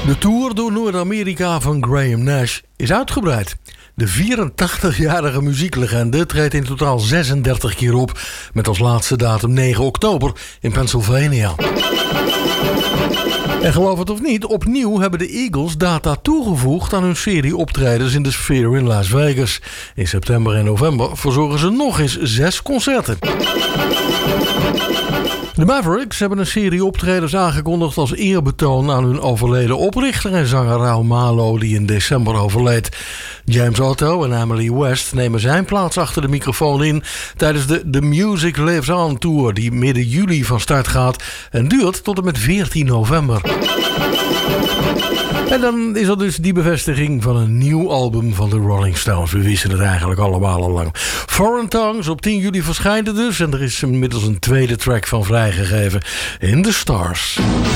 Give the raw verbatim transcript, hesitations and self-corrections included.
De tour door Noord-Amerika van Graham Nash is uitgebreid. De vierentachtigjarige muzieklegende treedt in totaal zesendertig keer op, met als laatste datum negen oktober in Pennsylvania. En geloof het of niet, opnieuw hebben de Eagles data toegevoegd aan hun serie optredens in de Sphere in Las Vegas. In september en november verzorgen ze nog eens zes concerten. De Mavericks hebben een serie optredens aangekondigd als eerbetoon aan hun overleden oprichter en zanger Raul Malo, die in december overleed. James Otto en Emily West nemen zijn plaats achter de microfoon in tijdens de The Music Lives On Tour, die midden juli van start gaat en duurt tot en met veertien november. En dan is er dus die bevestiging van een nieuw album van de Rolling Stones. We wisten het eigenlijk allemaal al lang. Foreign Tongues, op tien juli verschijnt het dus. En er is inmiddels een tweede track van vrijgegeven, In the Stars.